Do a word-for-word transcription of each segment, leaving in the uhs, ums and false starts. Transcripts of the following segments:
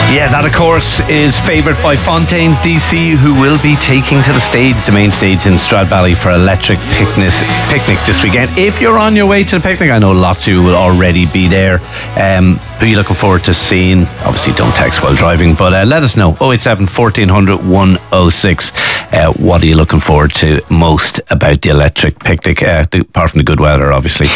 Yeah, that of course is favoured by Fontaines D C, who will be taking to the stage, the main stage in Stradbally, for Electric Picnic, picnic this weekend. If you're on your way to the picnic, I know lots of you will already be there. Um, who are you looking forward to seeing? Obviously don't text while driving, but uh, let us know. oh eight seven, fourteen hundred, one oh six. Uh, what are you looking forward to most about the Electric Picnic, uh, the, apart from the good weather, obviously?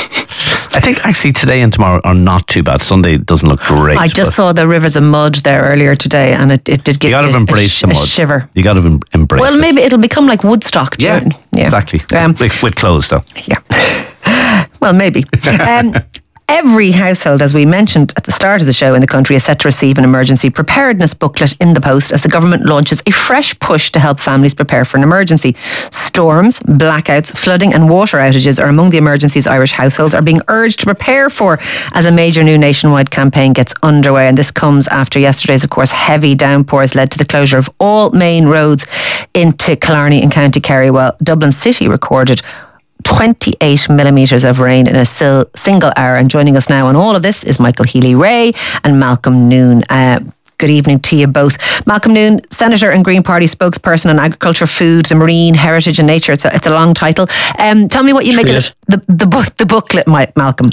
I think actually today and tomorrow are not too bad. Sunday doesn't look great. I just saw the rivers of mud there earlier today, and it, it did give you got to embrace a, the mud. a shiver. You got to em- embrace well, it. Well, maybe it'll become like Woodstock. Yeah, yeah, exactly. Um, with, with clothes, though. Yeah. Well, maybe. Um, Every household, as we mentioned at the start of the show in the country, is set to receive an emergency preparedness booklet in the post as the government launches a fresh push to help families prepare for an emergency. Storms, blackouts, flooding and water outages are among the emergencies Irish households are being urged to prepare for as a major new nationwide campaign gets underway. And this comes after yesterday's, of course, heavy downpours led to the closure of all main roads into Killarney and County Kerry, while Dublin City recorded twenty-eight millimetres of rain in a sil- single hour. And joining us now on all of this is Michael Healy-Rae and Malcolm Noon. Uh, good evening to you both. Malcolm Noon, Senator and Green Party spokesperson on agriculture, food, the marine, heritage and nature. It's a, it's a long title. Um, tell me what you make of the, the, book, the booklet, Malcolm.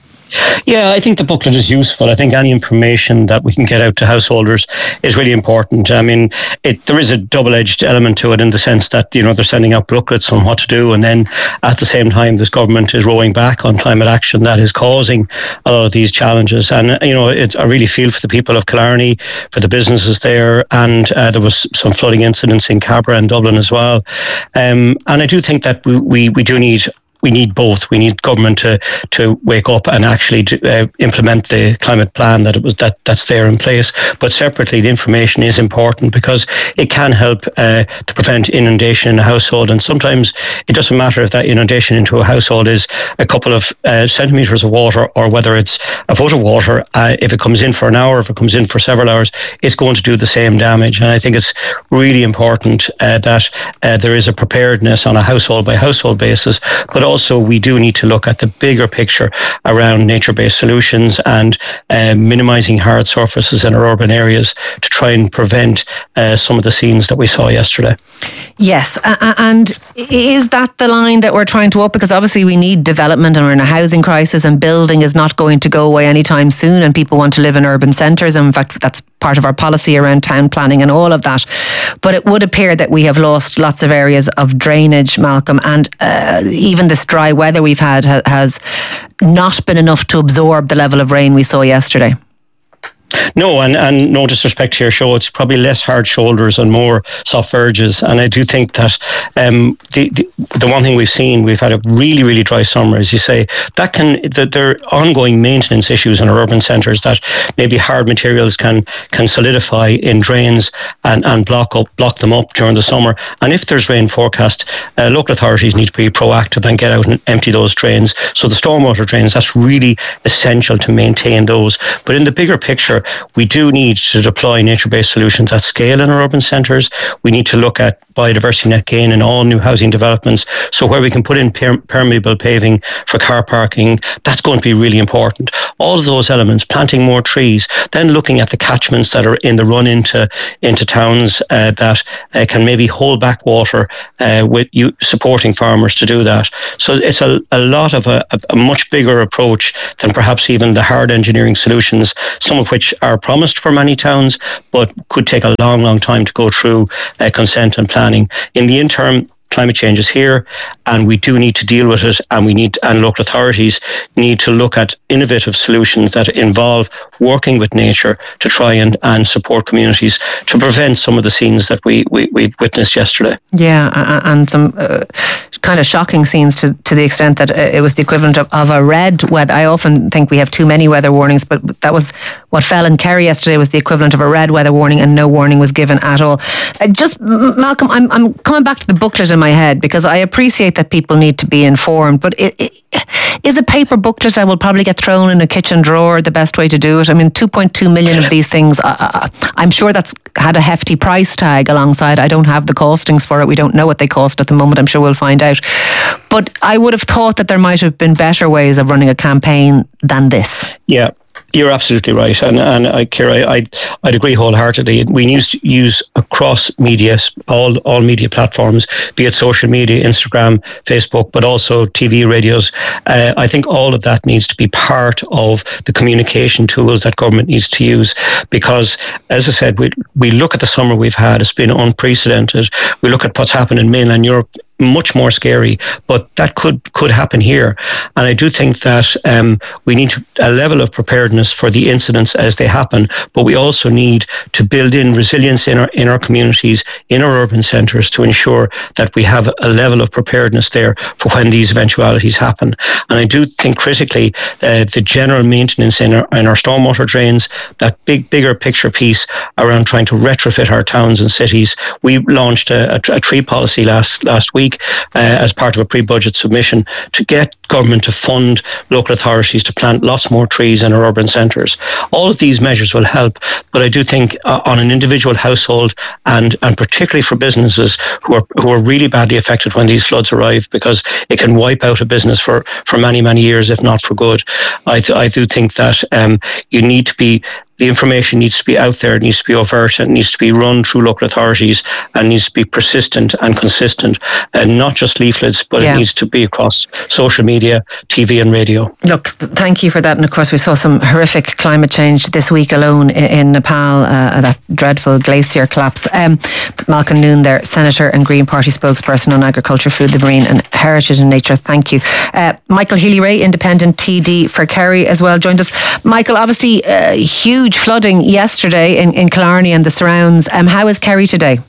Yeah, I think the booklet is useful. I think any information that we can get out to householders is really important. I mean, it, there is a double-edged element to it in the sense that, you know, they're sending out booklets on what to do, and then at the same time, this government is rowing back on climate action that is causing a lot of these challenges. And, you know, it's, I really feel for the people of Killarney, for the businesses there, and uh, there was some flooding incidents in Cabra and Dublin as well. Um, and I do think that we, we, we do need We need both. We need government to to wake up and actually to, uh, implement the climate plan that it was that that's there in place. But separately, the information is important because it can help uh, to prevent inundation in a household. And sometimes it doesn't matter if that inundation into a household is a couple of uh, centimetres of water or whether it's a foot of water. Uh, if it comes in for an hour, if it comes in for several hours, it's going to do the same damage. And I think it's really important uh, that uh, there is a preparedness on a household by household basis, but also we do need to look at the bigger picture around nature-based solutions and uh, minimising hard surfaces in our urban areas to try and prevent uh, some of the scenes that we saw yesterday. Yes, uh, and is that the line that we're trying to up? Because obviously we need development and we're in a housing crisis, and building is not going to go away anytime soon, and people want to live in urban centres. And in fact, that's part of our policy around town planning and all of that. But it would appear that we have lost lots of areas of drainage, Malcolm, and uh, even this dry weather we've had ha- has not been enough to absorb the level of rain we saw yesterday. No, and, and no disrespect to your show, it's probably less hard shoulders and more soft verges. And I do think that um, the, the the one thing we've seen, we've had a really, really dry summer, as you say, that can, that there are ongoing maintenance issues in our urban centres that maybe hard materials can can solidify in drains and, and block up, block them up during the summer. And if there's rain forecast, uh, local authorities need to be proactive and get out and empty those drains. So the stormwater drains, that's really essential to maintain those. But in the bigger picture, we do need to deploy nature-based solutions at scale in our urban centres. We need to look at biodiversity net gain in all new housing developments. So where we can put in per- permeable paving for car parking, that's going to be really important. All of those elements, planting more trees, then looking at the catchments that are in the run into into towns uh, that uh, can maybe hold back water, uh, with you supporting farmers to do that. So it's a, a lot of a, a much bigger approach than perhaps even the hard engineering solutions, some of which are promised for many towns, but could take a long, long time to go through uh, consent and planning. In the interim, climate change is here, and we do need to deal with it, and we need, and local authorities need to look at innovative solutions that involve working with nature to try and, and support communities to prevent some of the scenes that we, we, we witnessed yesterday. Yeah, and some uh, kind of shocking scenes to, to the extent that it was the equivalent of, of a red weather. I often think we have too many weather warnings, but that was what fell in Kerry yesterday, was the equivalent of a red weather warning, and no warning was given at all. Uh, just, Malcolm, I'm, I'm coming back to the booklet in my head, because I appreciate that people need to be informed, but it, it, is a paper booklet that will probably get thrown in a kitchen drawer the best way to do it? I mean, two point two million of these things, uh, I'm sure that's had a hefty price tag alongside. I don't have the costings for it. We don't know what they cost at the moment. I'm sure we'll find out. But I would have thought that there might have been better ways of running a campaign than this. Yeah. You're absolutely right, and and I, Ciara, I I'd agree wholeheartedly. We need to use across media, all all media platforms, be it social media, Instagram, Facebook, but also T V, radios. Uh, I think all of that needs to be part of the communication tools that government needs to use, because, as I said, we we look at the summer we've had; it's been unprecedented. We look at what's happened in mainland Europe. Much more scary, but that could could happen here, and I do think that um, we need to, a level of preparedness for the incidents as they happen. But we also need to build in resilience in our in our communities, in our urban centres, to ensure that we have a level of preparedness there for when these eventualities happen. And I do think critically uh, the general maintenance in our in our stormwater drains, that big bigger picture piece around trying to retrofit our towns and cities. We launched a, a, a tree policy last last week. Uh, as part of a pre-budget submission to get government to fund local authorities to plant lots more trees in our urban centres. All of these measures will help, but I do think uh, on an individual household and and particularly for businesses who are who are really badly affected when these floods arrive, because it can wipe out a business for, for many, many years, if not for good. I, th- I do think that um, you need to be the information needs to be out there, it needs to be overt, it needs to be run through local authorities, and needs to be persistent and consistent, and not just leaflets, but yeah. It needs to be across social media, T V and radio. Look, thank you for that. And of course we saw some horrific climate change this week alone in, in Nepal, uh, that dreadful glacier collapse. Um, Malcolm Noon there, Senator and Green Party spokesperson on agriculture, food, the marine and heritage and nature. Thank you. Uh, Michael Healy-Rae, independent T D for Kerry as well, joined us. Michael, obviously uh, huge flooding yesterday in, in Killarney and the surrounds. Um, how is Kerry today?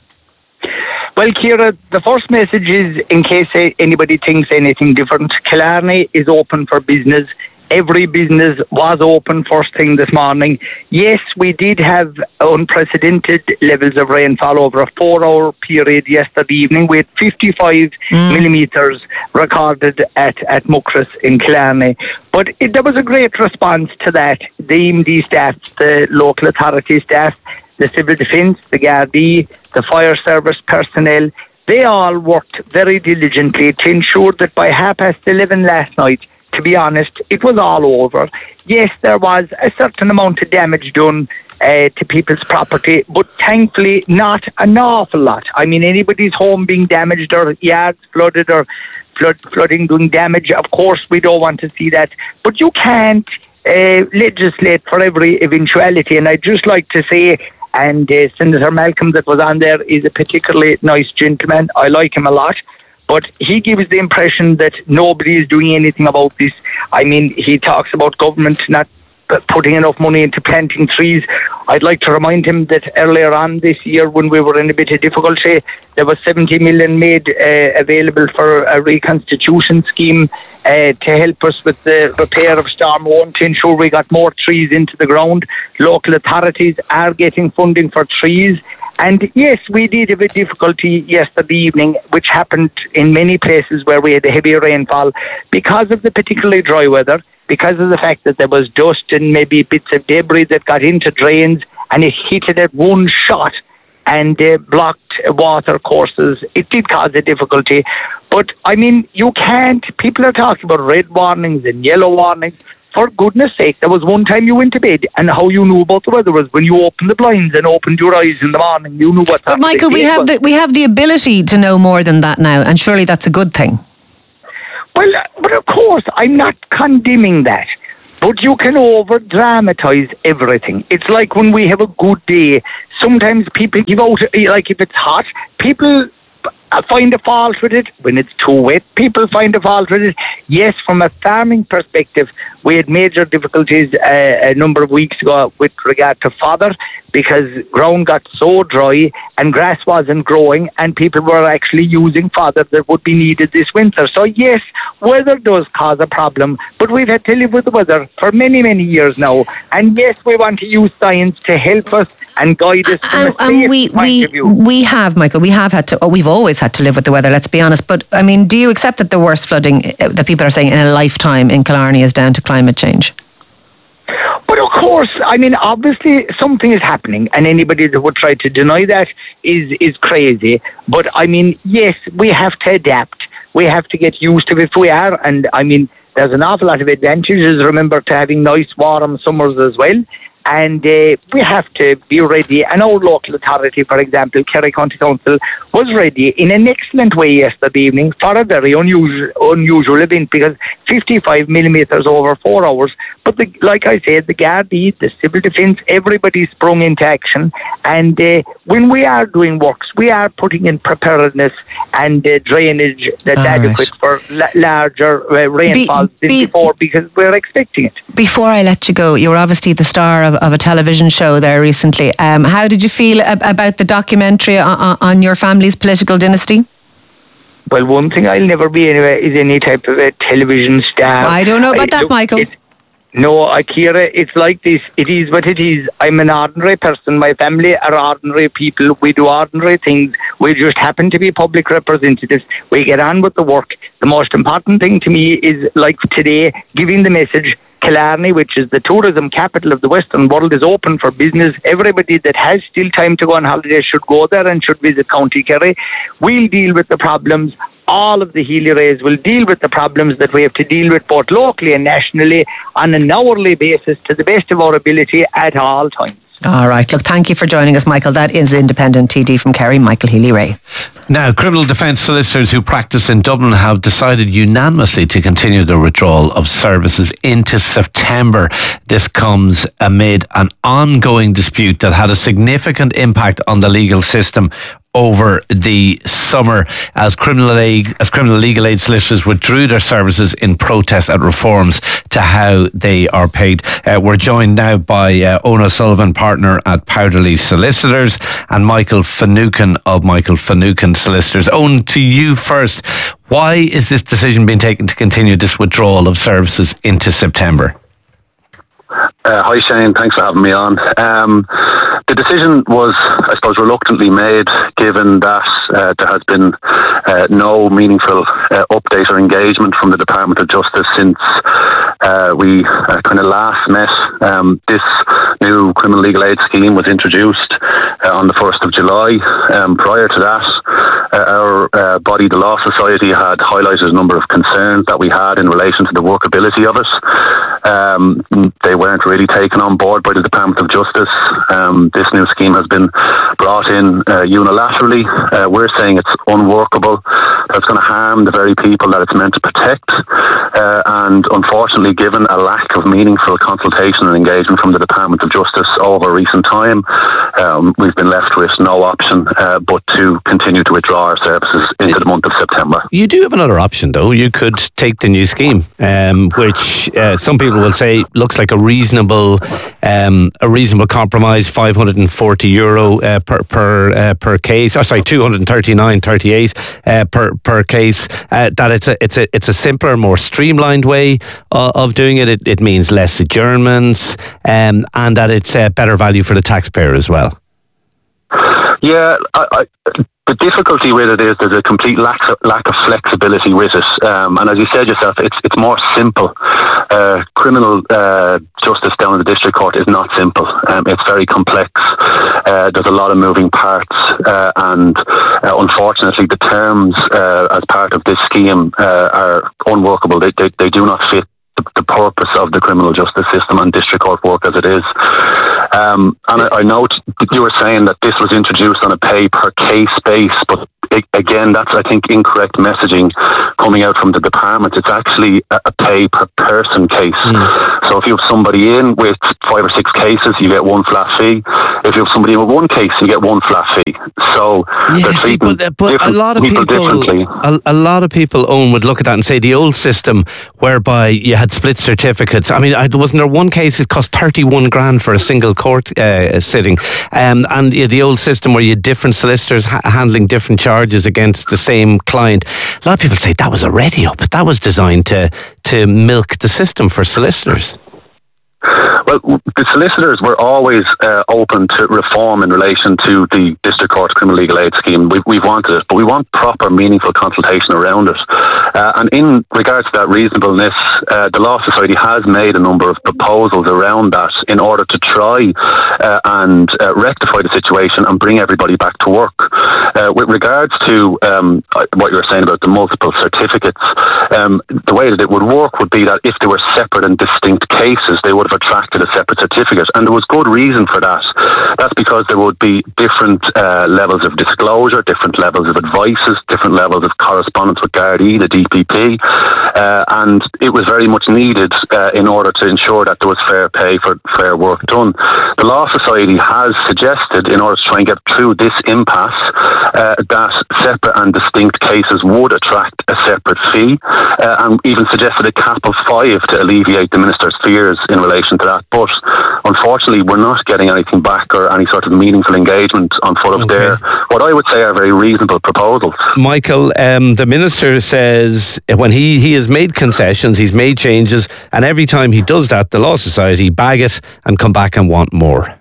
Well, Ciara, the first message is, in case anybody thinks anything different, Killarney is open for business. Every business was open first thing this morning. Yes, we did have unprecedented levels of rainfall over a four-hour period yesterday evening. We had fifty-five mm. millimetres recorded at, at Muckross in Killarney. But it, there was a great response to that. The M D staff, the local authority staff, the civil defence, the Gardaí, the fire service personnel, they all worked very diligently to ensure that by half past eleven last night, to be honest, it was all over. Yes, there was a certain amount of damage done uh, to people's property, but thankfully not an awful lot. I mean, anybody's home being damaged or yards flooded or flood, flooding doing damage, of course we don't want to see that. But you can't uh, legislate for every eventuality. And I'd just like to say, and uh, Senator Malcolm that was on there is a particularly nice gentleman. I like him a lot. But he gives the impression that nobody is doing anything about this. I mean, he talks about government not putting enough money into planting trees. I'd like to remind him that earlier on this year, when we were in a bit of difficulty, there was seventy million made uh, available for a reconstitution scheme uh, to help us with the repair of Storm one, to ensure we got more trees into the ground. Local authorities are getting funding for trees. And yes, we did have a difficulty yesterday evening, which happened in many places where we had a heavy rainfall because of the particularly dry weather, because of the fact that there was dust and maybe bits of debris that got into drains, and it hit it at one shot and uh, blocked water courses. It did cause a difficulty. But, I mean, you can't, people are talking about red warnings and yellow warnings. For goodness sake, there was one time you went to bed and how you knew about the weather was when you opened the blinds and opened your eyes in the morning. You knew what. But Michael, we have the we have the ability to know more than that now, and surely that's a good thing. Well, but of course, I'm not condemning that. But you can over-dramatise everything. It's like when we have a good day. Sometimes people give out, like if it's hot, people find a fault with it. When it's too wet, people find a fault with it. Yes, from a farming perspective, we had major difficulties uh, a number of weeks ago with regard to fodder, because ground got so dry and grass wasn't growing, and people were actually using fodder that would be needed this winter. So yes, weather does cause a problem, but we've had to live with the weather for many, many years now. And yes, we want to use science to help us and guide us from and, a safe and we, point we, of view. We have, Michael, we have had to, oh, we've always had to live with the weather, let's be honest. But I mean, do you accept that the worst flooding that people are saying in a lifetime in Killarney is down to climate change? But of course, I mean, obviously something is happening, and anybody that would try to deny that is is crazy. But I mean, yes, we have to adapt. We have to get used to it if we are. And I mean, there's an awful lot of advantages, remember, to having nice warm summers as well. And uh, we have to be ready. And our local authority, for example, Kerry County Council, was ready in an excellent way yesterday evening for a very unusual unusual event, because fifty-five millimetres over four hours. But the, like I said, the Gardaí, the Civil Defence, everybody sprung into action. And uh, when we are doing works, we are putting in preparedness and uh, drainage that's All adequate right. for la- larger uh, rainfalls Be- than be- before, because we're expecting it. Before I let you go, you were obviously the star of, of a television show there recently. Um, how did you feel ab- about the documentary on, on your family's political dynasty? Well, one thing I'll never be anyway is any type of a television star. I don't know about I, that, look, Michael. It, no, Akira, it's like this. It is what it is. I'm an ordinary person. My family are ordinary people. We do ordinary things. We just happen to be public representatives. We get on with the work. The most important thing to me is, like today, giving the message, Killarney, which is the tourism capital of the Western world, is open for business. Everybody that has still time to go on holiday should go there and should visit County Kerry. We'll deal with the problems. All of the Healy Rays will deal with the problems that we have to deal with, both locally and nationally, on an hourly basis to the best of our ability at all times. All right. Look, thank you for joining us, Michael. That is independent T D from Kerry, Michael Healy-Rae. Now, criminal defence solicitors who practice in Dublin have decided unanimously to continue their withdrawal of services into September. This comes amid an ongoing dispute that had a significant impact on the legal system over the summer as criminal aid, as criminal legal aid solicitors withdrew their services in protest at reforms to how they are paid. Uh, we're joined now by uh, Owen O'Sullivan, partner at Powderly Solicitors, and Michael Finucane of Michael Finucane Solicitors. Owen, to you first. Why is this decision being taken to continue this withdrawal of services into September? Uh, hi Shane, thanks for having me on. Um, the decision was, I suppose, reluctantly made, given that uh, there has been uh, no meaningful uh, update or engagement from the Department of Justice since uh, we uh, kind of last met. Um, this new criminal legal aid scheme was introduced uh, on the first of July. Um, prior to that, uh, our uh, body, the Law Society, had highlighted a number of concerns that we had in relation to the workability of it. Um, they weren't really taken on board by the Department of Justice. Um, this new scheme has been brought in uh, unilaterally. Uh, we're saying it's unworkable. That's going to harm the very people that it's meant to protect. Uh, and unfortunately, given a lack of meaningful consultation and engagement from the Department of Justice over recent time, um, we've been left with no option uh, but to continue to withdraw our services into the month of September. You do have another option, though. You could take the new scheme, um, which uh, some people will say looks like a reasonable, um, a reasonable compromise. five hundred forty euro uh, per per uh, per case. Or sorry, two hundred thirty-nine thirty-eight uh, per per case. Uh, that it's a it's a it's a simpler, more streamlined way uh, of doing it. it. It means less adjournments, um, and that it's uh, better value for the taxpayer as well. Yeah, I, I, the difficulty with it is there's a complete lack of, lack of flexibility with it. Um, and as you said yourself, it's it's more simple. Uh, criminal uh, justice down in the district court is not simple. Um, it's very complex. Uh, there's a lot of moving parts, uh, and uh, unfortunately, the terms uh, as part of this scheme uh, are unworkable. They, they they do not fit the, the purpose of the criminal justice system and district court work as it is. Um, and I, I note you were saying that this was introduced on a pay per case base, but it, again, that's, I think, incorrect messaging coming out from the department. It's actually a, a pay per person case. Mm. So if you have somebody in with five or six cases, you get one flat fee. If you have somebody in with one case, you get one flat fee. So yeah, they're see, treating but, but a lot of people, people differently. A, a lot of people, Owen, would look at that and say the old system whereby you had split certificates. I mean, I, wasn't there one case it cost thirty-one grand for a single court uh, sitting, um, and you know, the old system where you had different solicitors ha- handling different charges against the same client. A lot of people say that was a ready up. That was designed to to milk the system for solicitors. Well, the solicitors were always uh, open to reform in relation to the District Court Criminal Legal Aid Scheme. We've, we've wanted it, but we want proper, meaningful consultation around it. Uh, and in regards to that reasonableness, uh, the Law Society has made a number of proposals around that in order to try uh, and uh, rectify the situation and bring everybody back to work. Uh, with regards to um, what you were saying about the multiple certificates, um, the way that it would work would be that if they were separate and distinct cases, they would have attracted a separate certificate. And there was good reason for that. That's because there would be different uh, levels of disclosure, different levels of advices, different levels of correspondence with Gardaí, the D P P, uh, and it was very much needed uh, in order to ensure that there was fair pay for fair work done. The Law Society has suggested, in order to try and get through this impasse, uh, that separate and distinct cases would attract a separate fee, uh, and even suggested a cap of five to alleviate the Minister's fears in relation to that. But unfortunately, we're not getting anything back or any sort of meaningful engagement on foot of Okay. their, what I would say are very reasonable proposals. Michael, um, the Minister says when he, he has made concessions, he's made changes, and every time he does that, the Law Society bag it and come back and want more.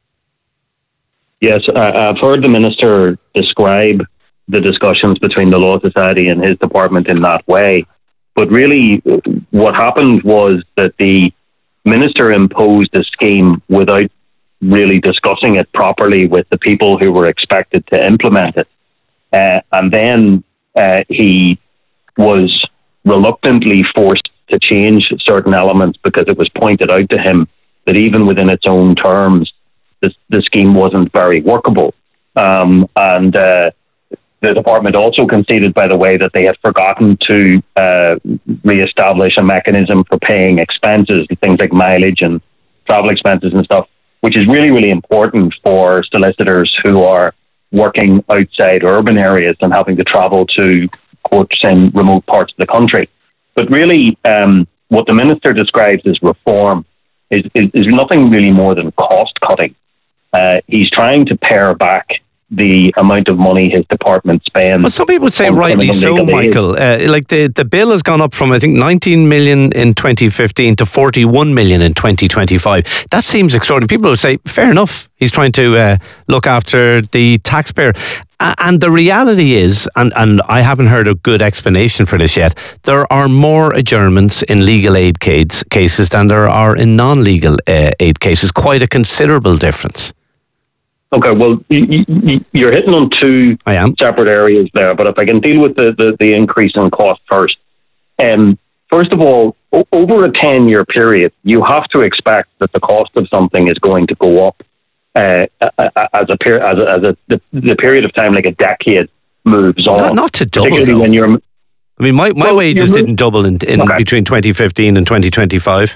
Yes, uh, I've heard the Minister describe the discussions between the Law Society and his department in that way. But really, what happened was that the Minister imposed a scheme without really discussing it properly with the people who were expected to implement it. Uh, and then uh, he was reluctantly forced to change certain elements because it was pointed out to him that even within its own terms, the, the scheme wasn't very workable. Um, and uh, the department also conceded, by the way, that they had forgotten to uh, re-establish a mechanism for paying expenses, things like mileage and travel expenses and stuff, which is really, really important for solicitors who are working outside urban areas and having to travel to courts in remote parts of the country. But really, um, what the Minister describes as reform is, is, is nothing really more than cost cutting. Uh, he's trying to pare back the amount of money his department spends. Well, some people would say rightly so, Michael. Uh, like the, the bill has gone up from, I think, nineteen million in twenty fifteen to forty-one million in twenty twenty-five. That seems extraordinary. People would say, fair enough, he's trying to uh, look after the taxpayer. Uh, and the reality is, and, and I haven't heard a good explanation for this yet, there are more adjournments in legal aid case, cases than there are in non-legal uh, aid cases. Quite a considerable difference. Okay, well, you, you, you're hitting on two I am. separate areas there, but if I can deal with the, the, the increase in cost first. Um, first of all, o- over a ten-year period, you have to expect that the cost of something is going to go up uh, as a per- as a, as a the, the period of time, like a decade, moves on. Not, not to double, particularly though. when you're. I mean, my, my Well, wages you're- didn't double in, in Okay. between twenty fifteen and twenty twenty-five.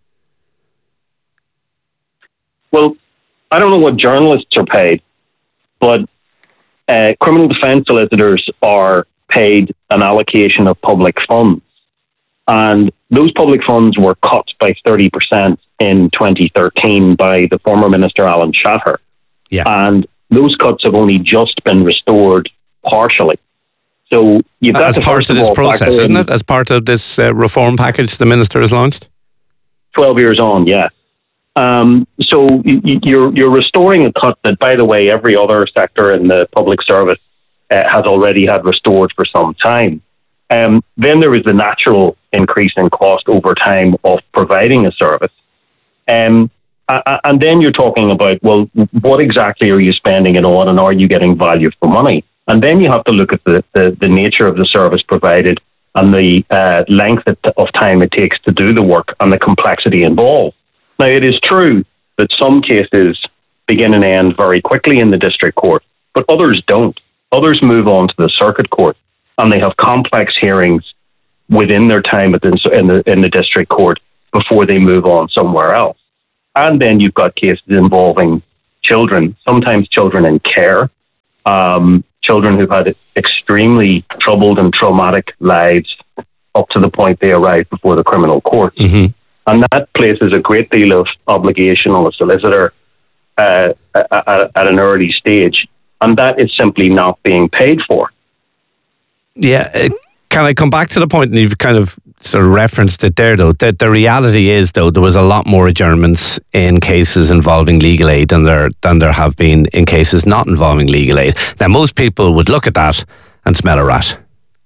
Well, I don't know what journalists are paid, but uh, criminal defence solicitors are paid an allocation of public funds. And those public funds were cut by thirty percent in twenty thirteen by the former Minister Alan Shatter. Yeah. And those cuts have only just been restored partially. So you've got As to part first of this all process, factor isn't in it? As part of this uh, reform package the Minister has launched? twelve years on, yeah. Um, so y- you're you're restoring a cut that, by the way, every other sector in the public service uh, has already had restored for some time. Um, then there is the natural increase in cost over time of providing a service. Um, a- and then you're talking about, well, what exactly are you spending it on, and are you getting value for money? And then you have to look at the, the, the nature of the service provided and the uh, length of time it takes to do the work and the complexity involved. Now, it is true that some cases begin and end very quickly in the district court, but others don't. Others move on to the circuit court, and they have complex hearings within their time at the, in, the, in the district court before they move on somewhere else. And then you've got cases involving children, sometimes children in care, um, children who've had extremely troubled and traumatic lives up to the point they arrive before the criminal court. Mm-hmm. And that places a great deal of obligation on a solicitor uh, at, at an early stage. And that is simply not being paid for. Yeah. Uh, can I come back to the point, and you've kind of sort of referenced it there, though. The, the reality is, though, there was a lot more adjournments in cases involving legal aid than there than there have been in cases not involving legal aid. Now, most people would look at that and smell a rat.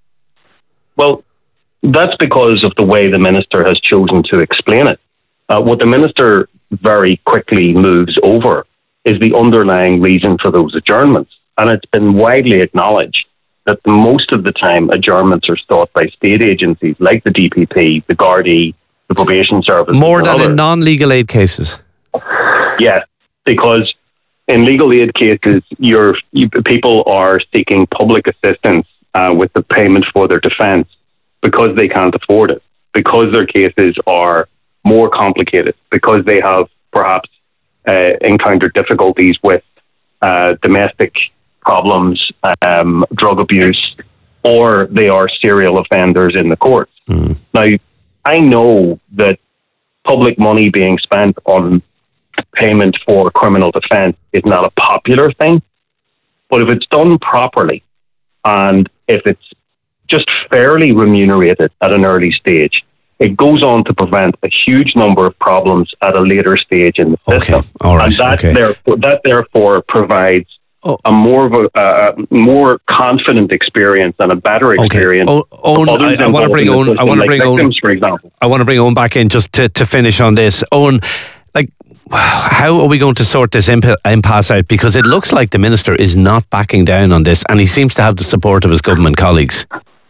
Well, that's because of the way the minister has chosen to explain it. Uh, what the minister very quickly moves over is the underlying reason for those adjournments. And it's been widely acknowledged that most of the time adjournments are sought by state agencies like the D P P, the Gardaí, the Probation Service. More than others. in non-legal aid cases? Yeah, because in legal aid cases, you're, you, people are seeking public assistance uh, with the payment for their defence because they can't afford it, because their cases are more complicated, because they have perhaps uh, encountered difficulties with uh, domestic problems, um, drug abuse, or they are serial offenders in the courts. Mm. Now, I know that public money being spent on payment for criminal defence is not a popular thing, but if it's done properly and if it's just fairly remunerated at an early stage, it goes on to prevent a huge number of problems at a later stage in the okay. system. All right. And that, okay. therefore, that therefore provides Oh. a more of a uh, more confident experience and a better experience. Okay. Owen, I, I want to bring Owen. I want to like bring victims, Owen. For example, I want to bring Owen back in just to, to finish on this. Owen, like, how are we going to sort this imp- impasse out? Because it looks like the minister is not backing down on this, and he seems to have the support of his government colleagues.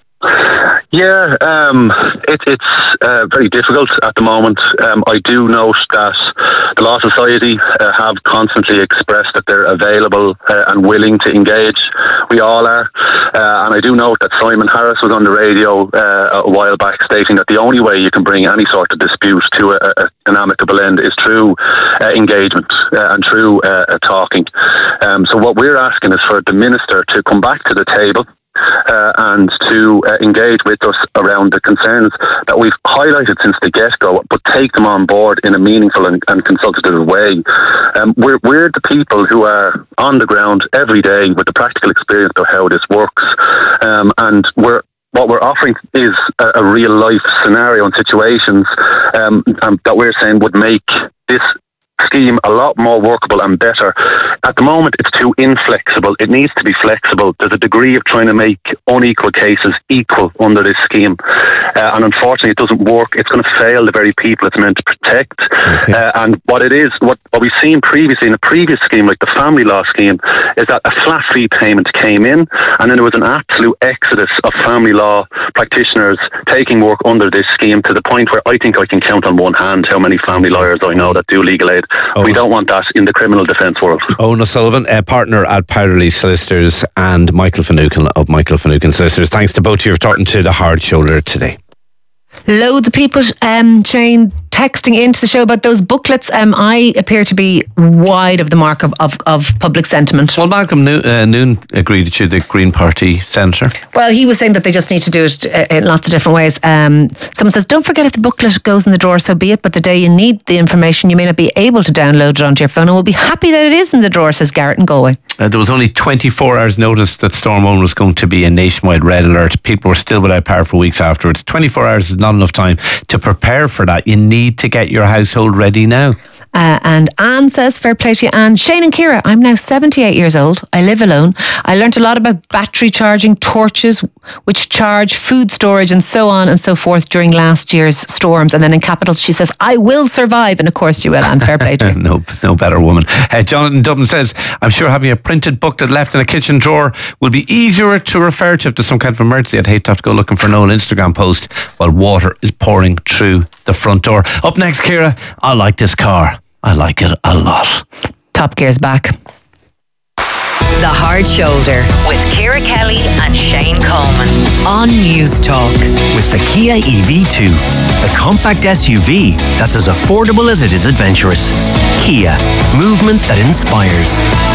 Yeah, um, it, it's uh, very difficult at the moment. Um, I do note that the Law Society uh, have constantly expressed that they're available uh, and willing to engage. We all are. Uh, and I do note that Simon Harris was on the radio uh, a while back stating that the only way you can bring any sort of dispute to a, a, an amicable end is through uh, engagement uh, and through uh, talking. Um, so what we're asking is for the minister to come back to the table Uh, and to uh, engage with us around the concerns that we've highlighted since the get-go, but take them on board in a meaningful and, and consultative way. Um, we're, we're the people who are on the ground every day with the practical experience of how this works, um, and we're what we're offering is a, a real-life scenario and situations um, um, that we're saying would make this scheme a lot more workable and better. At the moment, it's too inflexible. It needs to be flexible. There's a degree of trying to make unequal cases equal under this scheme. Uh, and unfortunately, it doesn't work. It's going to fail the very people it's meant to protect. Okay. Uh, and what it is, what, what we've seen previously in a previous scheme, like the family law scheme, is that a flat fee payment came in, and then there was an absolute exodus of family law practitioners taking work under this scheme to the point where I think I can count on one hand how many family lawyers I know that do legal aid. Oh. We don't want that in the criminal defence world. Owen O'Sullivan, a partner at Powderly Solicitors, and Michael Finucane of Michael Finucane Solicitors. Thanks to both of you for talking to The Hard Shoulder today. Loads of people, um, Shane, texting into the show about those booklets. Um, I appear to be wide of the mark of, of, of public sentiment. Well, Malcolm Noon, uh, Noon agreed to the Green Party senator. Well, he was saying that they just need to do it in lots of different ways. Um, someone says, don't forget if the booklet goes in the drawer, so be it. But the day you need the information, you may not be able to download it onto your phone. And we'll be happy that it is in the drawer, says Garrett in Galway. Uh, there was only twenty-four hours notice that Storm Owen was going to be a nationwide red alert. People were still without power for weeks afterwards. twenty-four hours is not enough time to prepare for that. You need to get your household ready now. Uh, and Anne says, fair play to you, Anne. Shane and Ciara, I'm now seventy-eight years old. I live alone. I learnt a lot about battery charging, torches, which charge, food storage, and so on and so forth during last year's storms. And then in capitals, she says, I will survive. And of course you will, Anne. Fair play to you. no, no better woman. Uh, Jonathan Dublin says, I'm sure having a printed booklet left in a kitchen drawer will be easier to refer to if there's some kind of emergency. I'd hate to have to go looking for an old Instagram post while water is pouring through the front door. Up next, Ciara, I like this car. I like it a lot. Top Gear's back. The Hard Shoulder with Ciara Kelly and Shane Coleman on News Talk. With the Kia E V two, the compact S U V that's as affordable as it is adventurous. Kia, movement that inspires.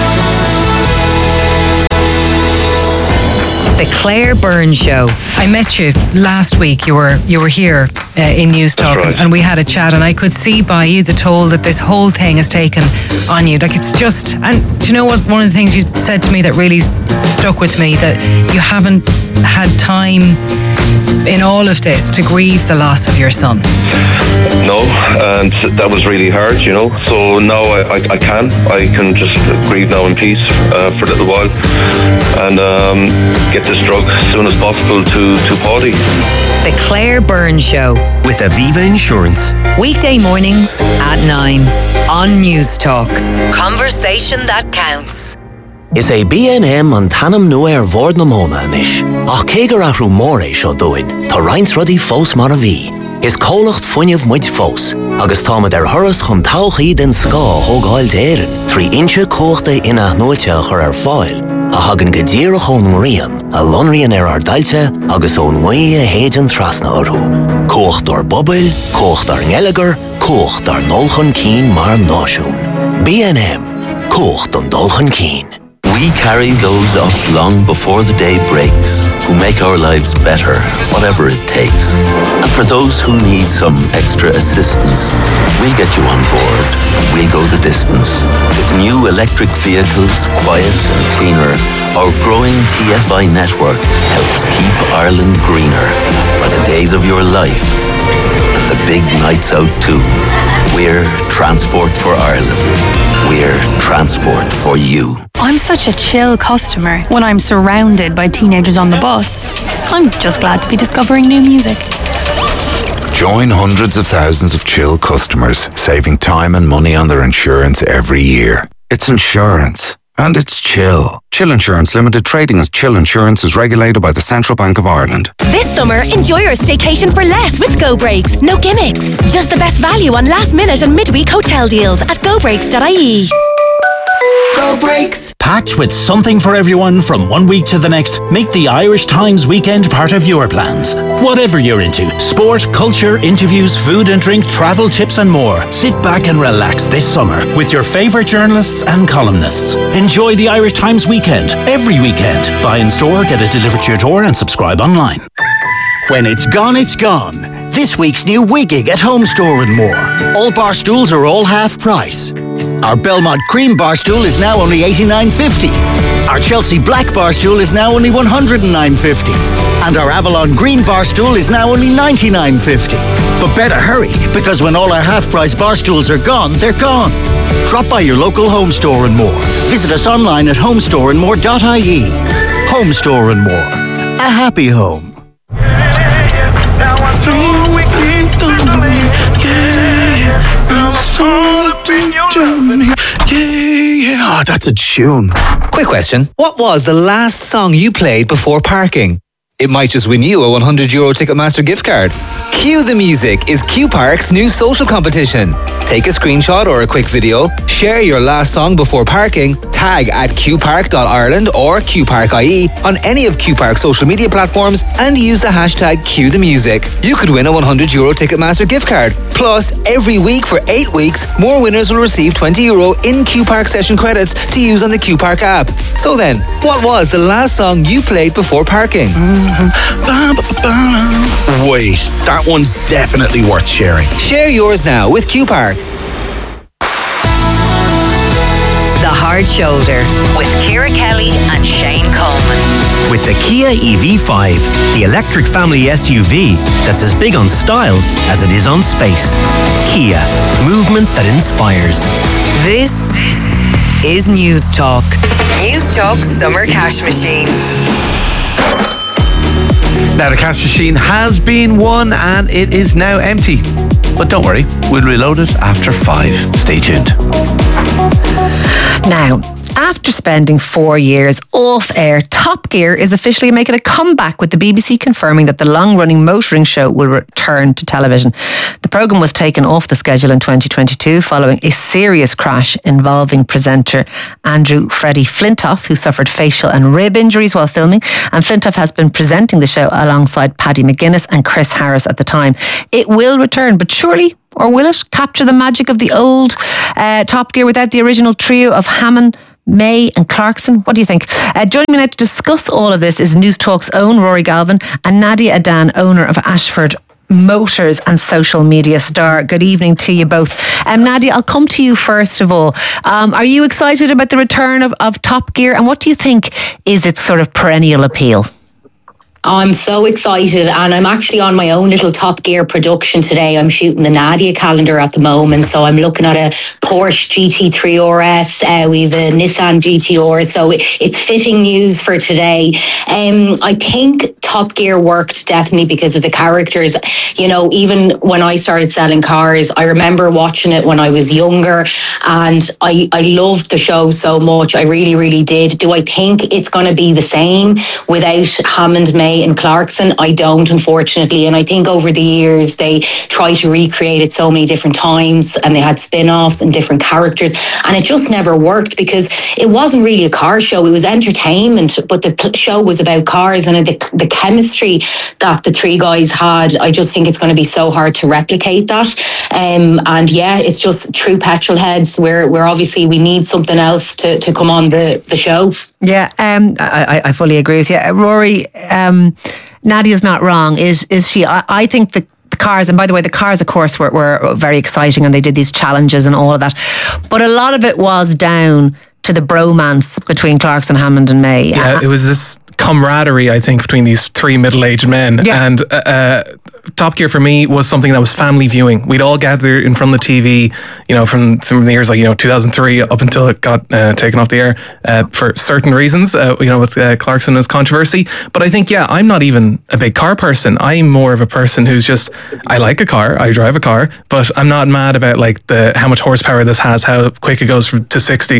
The Claire Byrne Show. I met you last week. You were you were here uh, in News Talk, right. and, and we had a chat, and I could see by you the toll that this whole thing has taken on you. Like, it's just, and do you know what? One of the things you said to me that really stuck with me, that you haven't had time in all of this to grieve the loss of your son? No, and that was really hard, you know. So now I, I, I can. I can just grieve now in peace uh, for a little while and um, get this drug as soon as possible to, to Paddy. The Claire Byrne Show. With Aviva Insurance. Weekday mornings at nine on News Talk. Conversation that counts. Is a B N M an tanam nua ar bhord na móna anis. Ach cégar ahrú mór é seo dúin, tá roinnt rudí fós mar a bhí. Is cólacht fuinneamh muid fós, agus támad ar thuras chun tauchaí den scá thógáilt éireann, trí inse cóchta ina nóite chur ar fáil, a hagan go ddíreach ón rian, a lonrian ar ar dailte agus ón mhaí a héidean trasna orthú. Cócht ar bobail, cócht ar ngeileagar, cócht ar nolchan cín mar náisiún. B N M, cócht an dulchan cín. We carry those up long before the day breaks, who make our lives better, whatever it takes. And for those who need some extra assistance, we'll get you on board. We'll go the distance. With new electric vehicles, quiet and cleaner, our growing T F I network helps keep Ireland greener for the days of your life and the big nights out too. We're Transport for Ireland. We're transport for you. I'm such a chill customer when I'm surrounded by teenagers on the bus. I'm just glad to be discovering new music. Join hundreds of thousands of chill customers, saving time and money on their insurance every year. It's insurance. And it's Chill. Chill Insurance Limited, trading as Chill Insurance, is regulated by the Central Bank of Ireland. This summer, enjoy your staycation for less with Go Breaks. No gimmicks. Just the best value on last minute and midweek hotel deals at go breaks dot I E. Go Breaks. Packed with something for everyone from one week to the next, make the Irish Times weekend part of your plans. Whatever you're into, sport, culture, interviews, food and drink, travel tips and more. Sit back and relax this summer with your favourite journalists and columnists. Enjoy the Irish Times weekend, every weekend. Buy in store, get it delivered to your door and subscribe online. When it's gone, it's gone. This week's new Wiggig at Home Store and More. All bar stools are all half price. Our Belmont Cream bar stool is now only eighty-nine fifty. Our Chelsea Black bar stool is now only one hundred nine fifty. And our Avalon Green bar stool is now only ninety-nine fifty. But better hurry, because when all our half-price bar stools are gone, they're gone. Drop by your local Home Store and More. Visit us online at home store and more dot I E. Home Store and More. A happy home. Oh, that's a tune. Quick question. What was the last song you played before parking? It might just win you a one hundred euro Ticketmaster gift card. Cue the Music is Q Park's new social competition. Take a screenshot or a quick video, share your last song before parking, tag at q park dot ireland or q park dot I E on any of Q Park's social media platforms and use the hashtag Cue the Music. You could win a one hundred euro Ticketmaster gift card. Plus, every week for eight weeks, more winners will receive twenty euro in Q Park session credits to use on the Q Park app. So then, what was the last song you played before parking? Wait, that one's definitely worth sharing. Share yours now with Q Park. The Hard Shoulder with Ciara Kelly and Shane Coleman. With the Kia E V five, the electric family S U V that's as big on style as it is on space. Kia, movement that inspires. This is News Talk. News Talk Summer Cash Machine. Now the cash machine has been won and it is now empty. But don't worry, we'll reload it after five. Stay tuned. Now, after spending four years off air, Top Gear is officially making a comeback, with the B B C confirming that the long-running motoring show will return to television. The programme was taken off the schedule in twenty twenty-two following a serious crash involving presenter Andrew Freddie Flintoff, who suffered facial and rib injuries while filming, and Flintoff has been presenting the show alongside Paddy McGuinness and Chris Harris at the time. It will return, but surely, or will it capture the magic of the old uh, Top Gear without the original trio of Hammond, May and Clarkson? What do you think? Uh, joining me now to discuss all of this is News Talk's own Rory Galvin and Nadia Adan, owner of Ashford Motors and social media star. Good evening to you both. Um, Nadia, I'll come to you first of all. Um, are you excited about the return of, of Top Gear, and what do you think is its sort of perennial appeal? I'm so excited, and I'm actually on my own little Top Gear production today. I'm shooting the Nadia calendar at the moment, so I'm looking at a Porsche G T three R S, uh, we've a Nissan G T R, so it, it's fitting news for today. Um, I think Top Gear worked definitely because of the characters. You know, even when I started selling cars, I remember watching it when I was younger, and I, I loved the show so much. I really, really did. Do I think it's going to be the same without Hammond, May and Clarkson? I don't, unfortunately. And I think over the years they tried to recreate it so many different times, and they had spin-offs and different characters, and it just never worked because it wasn't really a car show. It was entertainment, but the pl- show was about cars, and the, the chemistry that the three guys had, I just think it's going to be so hard to replicate that. Um, and yeah, it's just true petrol heads. We're, we're obviously, we need something else to, to come on the, the show. Yeah, um, I, I fully agree with you. Rory, um, Nadia's not wrong, is is she? I, I think the, the cars, and by the way, the cars, of course, were, were very exciting, and they did these challenges and all of that. But a lot of it was down to the bromance between Clarkson, Hammond and May. Yeah, it was this camaraderie, I think, between these three middle-aged men. Yeah. And uh, Top Gear for me was something that was family viewing. We'd all gather in front of the T V, you know, from some of the years like, you know, two thousand three up until it got uh, taken off the air uh, for certain reasons, uh, you know, with uh, Clarkson and his controversy. But I think, yeah, I'm not even a big car person. I'm more of a person who's just, I like a car, I drive a car, but I'm not mad about like the how much horsepower this has, how quick it goes from, to sixty.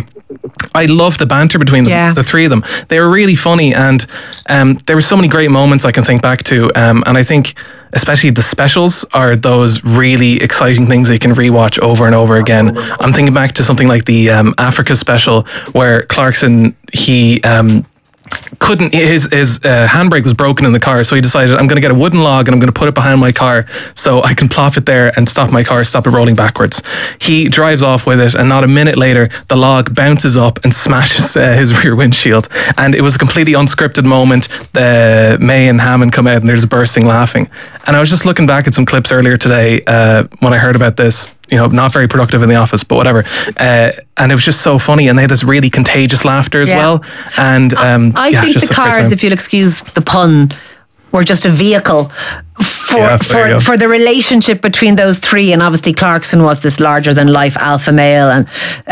I love the banter between them, yeah. the three of them. They were really funny, and um, there were so many great moments I can think back to. Um, and I think especially the specials are those really exciting things that you can rewatch over and over again. I'm thinking back to something like the um, Africa special, where Clarkson, he... Um, couldn't his his uh, handbrake was broken in the car, so he decided, I'm going to get a wooden log and I'm going to put it behind my car so I can plop it there and stop my car, stop it rolling backwards. He drives off with it, and not a minute later the log bounces up and smashes uh, his rear windshield, and it was a completely unscripted moment. The May and Hammond come out and they're just bursting laughing. And I was just looking back at some clips earlier today uh, when I heard about this, you know, not very productive in the office, but whatever. Uh, and it was just so funny, and they had this really contagious laughter as yeah. well. And um, I yeah, think just the cars, if you'll excuse the pun, were just a vehicle for yeah, for, for the relationship between those three. And obviously Clarkson was this larger than life alpha male, and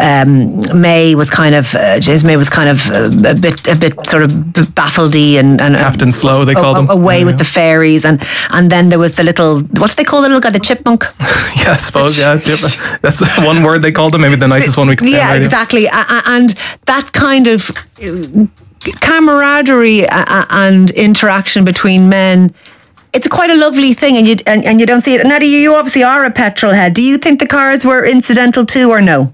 um, May was kind of uh, James May was kind of uh, a bit a bit sort of baffledy and, and Captain uh, Slow, they called him, away yeah. with the fairies, and and then there was the little, what do they call the little guy, the chipmunk? yeah, I suppose yeah, that's one word they called him, maybe the nicest one we could say. Yeah, exactly, and that kind of camaraderie and interaction between men, it's quite a lovely thing, and you and, and you don't see it. Nadia, you obviously are a petrol head. Do you think the cars were incidental too, or no?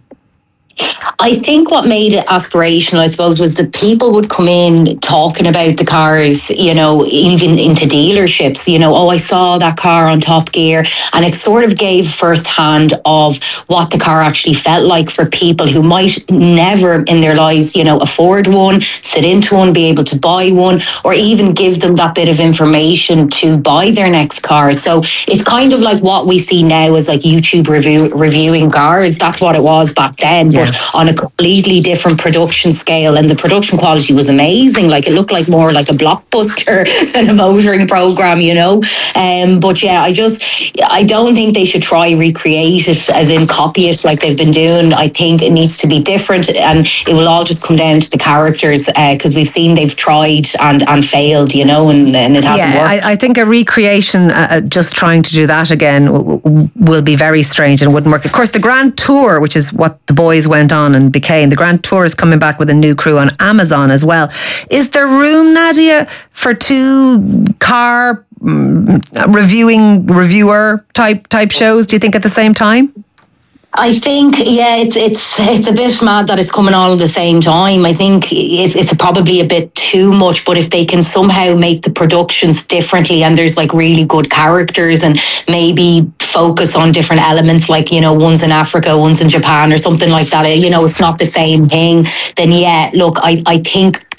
I think what made it aspirational, I suppose, was that people would come in talking about the cars, you know, even into dealerships, you know, oh, I saw that car on Top Gear, and it sort of gave firsthand of what the car actually felt like for people who might never in their lives, you know, afford one, sit into one, be able to buy one, or even give them that bit of information to buy their next car. So it's kind of like what we see now as like YouTube review, reviewing cars. That's what it was back then. Yeah. But on a completely different production scale, and the production quality was amazing. Like, it looked like more like a blockbuster than a motoring program, you know. Um, but yeah, I just I don't think they should try recreate it, as in copy it like they've been doing. I think it needs to be different, and it will all just come down to the characters, because uh, we've seen they've tried and and failed, you know, and, and it hasn't yeah, worked. I, I think a recreation, uh, just trying to do that again, w- w- will be very strange and wouldn't work. Of course, the Grand Tour, which is what the boys went on and became, the Grand Tour is coming back with a new crew on Amazon as well. Is there room, Nadia, for two car mm, reviewing reviewer type type shows, do you think, at the same time? I think, yeah, it's it's it's a bit mad that it's coming all at the same time. I think it's, it's probably a bit too much, but if they can somehow make the productions differently, and there's like really good characters, and maybe focus on different elements, like, you know, one's in Africa, one's in Japan or something like that, you know, it's not the same thing, then yeah, look, I, I think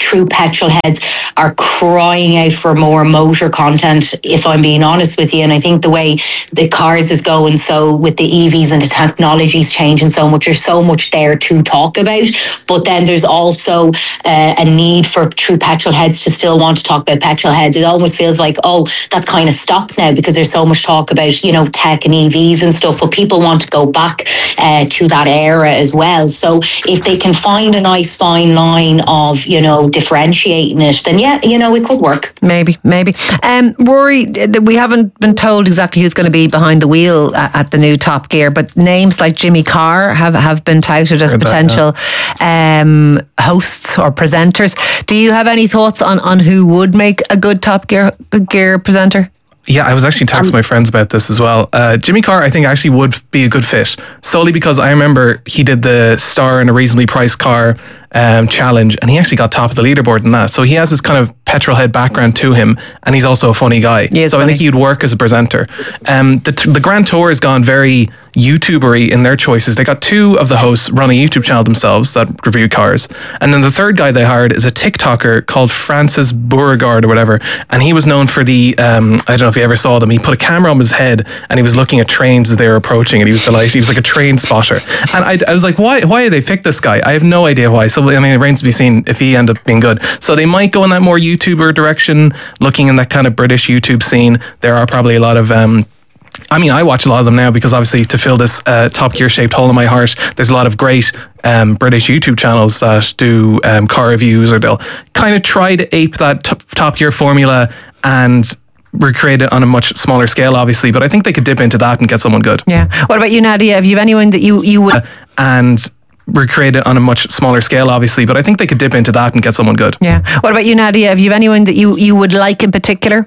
true petrol heads are crying out for more motor content, if I'm being honest with you. And I think the way the cars is going, so with the E Vs and the technology's changing so much, there's so much there to talk about. But then there's also uh, a need for true petrol heads to still want to talk about petrol heads. It almost feels like, oh, that's kind of stopped now because there's so much talk about, you know, tech and E Vs and stuff, but people want to go back uh, to that era as well. So if they can find a nice fine line of, you know, differentiating it, then yeah, you know, it could work. Maybe, maybe. Um, Rory, we haven't been told exactly who's going to be behind the wheel at, at the new Top Gear, but names like Jimmy Carr have, have been touted as potential that, yeah. um, hosts or presenters. Do you have any thoughts on, on who would make a good Top Gear, Gear presenter? Yeah, I was actually texting um, my friends about this as well. Uh, Jimmy Carr, I think, actually would be a good fit, solely because I remember he did the Star in a Reasonably Priced Car um, challenge, and he actually got top of the leaderboard in that. So he has this kind of petrol head background to him, and he's also a funny guy. So funny. I think he'd work as a presenter. Um, the, the Grand Tour has gone very YouTuber-y in their choices. They got two of the hosts run a YouTube channel themselves that review cars, and then the third guy they hired is a TikToker called Francis Beauregard or whatever, and he was known for the um, I don't know if you ever saw them, he put a camera on his head and he was looking at trains as they were approaching, and he was delighted. He was like a train spotter, and I, I was like, why why did they pick this guy? I have no idea why. So I mean, it remains to be seen if he ended up being good. So they might go in that more YouTuber direction, looking in that kind of British YouTube scene. There are probably a lot of um I mean, I watch a lot of them now because obviously to fill this uh, Top Gear shaped hole in my heart, there's a lot of great um, British YouTube channels that do um, car reviews, or they'll kind of try to ape that t- Top Gear formula and recreate it on a much smaller scale, obviously. But I think they could dip into that and get someone good. Yeah. What about you, Nadia? Have you anyone that you, you would... Uh, and... recreate it on a much smaller scale, obviously, but I think they could dip into that and get someone good. Yeah. What about you, Nadia? Have you anyone that you, you would like in particular?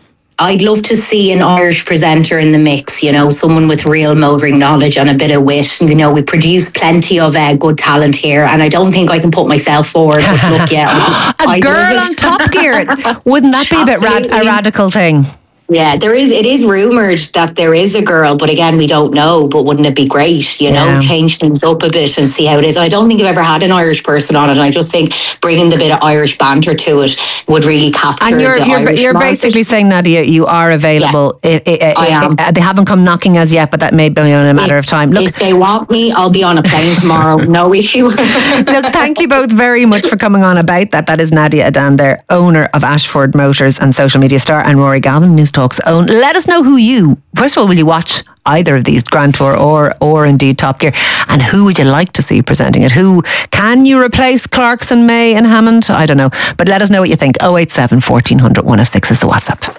I'd love to see an Irish presenter in the mix, you know, someone with real motoring knowledge and a bit of wit. You know, we produce plenty of uh, good talent here, and I don't think I can put myself forward. But look, yeah, a I'd girl on Top Gear. Wouldn't that be a bit rad- a radical thing? Yeah, there is. It is rumoured that there is a girl, but again, we don't know. But wouldn't it be great, you know, yeah. change things up a bit and see how it is? And I don't think I've ever had an Irish person on it. And I just think bringing the bit of Irish banter to it would really capture and you're, the you're, Irish You're market. basically saying, Nadia, you are available. Yeah, it, it, I am. It, they haven't come knocking as yet, but that may be in a matter if, of time. Look, if they want me, I'll be on a plane tomorrow. No issue. Look, thank you both very much for coming on about that. That is Nadia Adan there, owner of Ashford Motors and social media star, and Rory Galvin, News Talk's own. Let us know who you, first of all, will you watch either of these, Grand Tour or or indeed Top Gear, and who would you like to see presenting it? Who can you replace? Clarkson, May and Hammond? I don't know, but let us know what you think. oh eight seven, fourteen hundred, one oh six is the WhatsApp.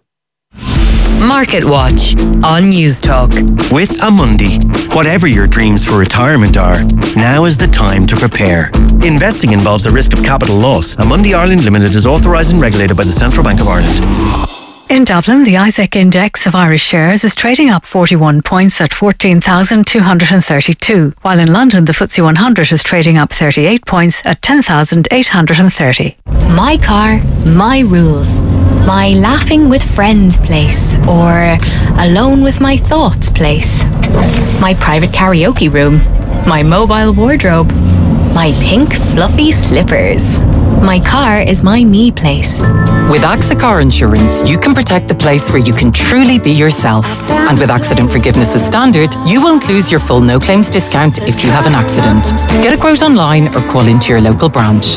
Market Watch on News Talk. With Amundi, whatever your dreams for retirement are, now is the time to prepare. Investing involves a risk of capital loss. Amundi Ireland Limited is authorised and regulated by the Central Bank of Ireland. In Dublin, the Isaac Index of Irish shares is trading up forty-one points at fourteen thousand two hundred thirty-two, while in London the F T S E one hundred is trading up thirty-eight points at ten thousand eight hundred thirty. My car, my rules. My laughing with friends place, or alone with my thoughts place. My private karaoke room. My mobile wardrobe. My pink fluffy slippers. My car is my me place. With AXA Car Insurance, you can protect the place where you can truly be yourself. And with accident forgiveness as standard, you won't lose your full no claims discount if you have an accident. Get a quote online or call into your local branch.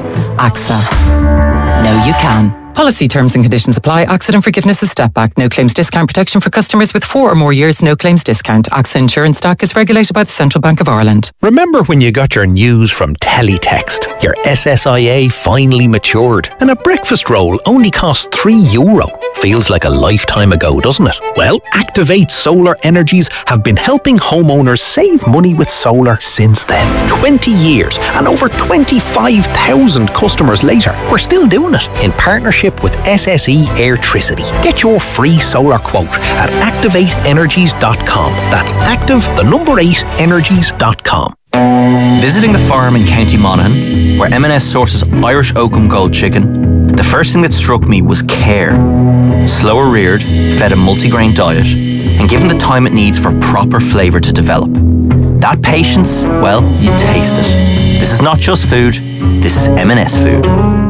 AXA. Know you can. Policy terms and conditions apply. Accident forgiveness is step back. No claims discount protection for customers with four or more years no claims discount. AXA Insurance Stack is regulated by the Central Bank of Ireland. Remember when you got your news from Teletext? Your S S I A finally matured and a breakfast roll only cost three euro. Feels like a lifetime ago, doesn't it? Well, Activate Solar Energies have been helping homeowners save money with solar since then. twenty years and over twenty-five thousand customers later. We're still doing it in partnership with S S E Airtricity. Get your free solar quote at activate energies dot com. That's active, the number eight, energies dot com. Visiting the farm in County Monaghan, where M and S sources Irish Oakham Gold chicken, the first thing that struck me was care. Slower reared, fed a multigrain diet, and given the time it needs for proper flavour to develop. That patience, well, you taste it. This is not just food, this is M and S food.